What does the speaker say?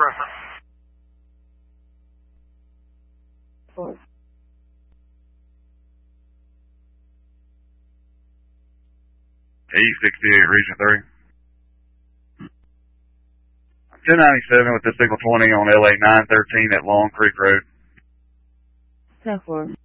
reference. E68, Region 3. 1097 with the signal 20 on LA 913 at Long Creek Road. 10-4.